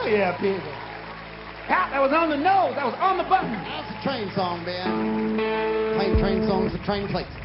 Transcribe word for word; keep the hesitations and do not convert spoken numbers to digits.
Hell yeah, people. Hat that was on the nose, that was on the button. That's a train song, Ben. Train, train songs, the train plates.